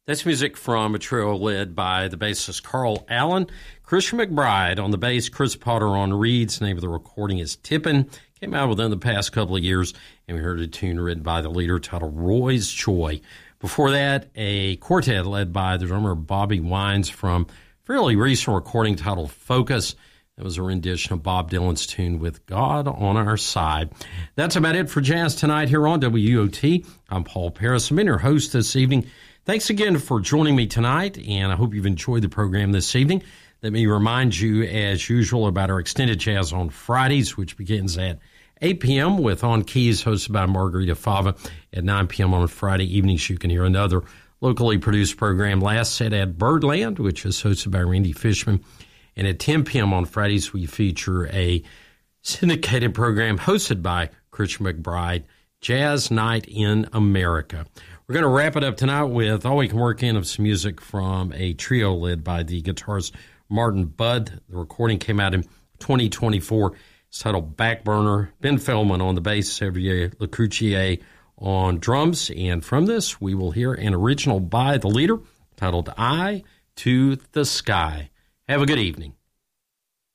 That's music from a trio led by the bassist Carl Allen, Christian McBride on the bass, Chris Potter on reeds. The name of the recording is Tippin'. Came out within the past couple of years, and we heard a tune written by the leader titled Roy's Joy. Before that, a quartet led by the drummer Bobby Wines from a fairly recent recording titled Focus. That was a rendition of Bob Dylan's tune With God on Our Side. That's about it for Jazz Tonight here on WOT. I'm Paul Paris. I'm your host this evening. Thanks again for joining me tonight, and I hope you've enjoyed the program this evening. Let me remind you, as usual, about our Extended Jazz on Fridays, which begins at 8 p.m. with On Keys, hosted by Margarita Fava. At 9 p.m. on Friday evenings, you can hear another locally produced program, Last Set at Birdland, which is hosted by Randy Fishman. And at 10 p.m. on Fridays, we feature a syndicated program hosted by Christian McBride, Jazz Night in America. We're going to wrap it up tonight with all we can work in of some music from a trio led by the guitarist Martin Budd. The recording came out in 2024. It's titled Backburner. Ben Feldman on the bass, Xavier Lecouchier on drums. And from this, we will hear an original by the leader titled Eye to the Sky. Have a good evening.